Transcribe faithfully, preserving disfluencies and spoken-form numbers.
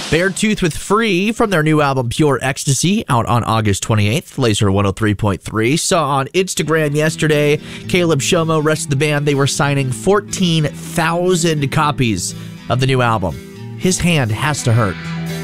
Beartooth with Free from their new album Pure Ecstasy, out on August twenty-eighth. Laser one oh three point three. Saw on Instagram yesterday, Caleb Shomo, rest of the band, they were signing fourteen thousand copies of the new album. His hand has to hurt.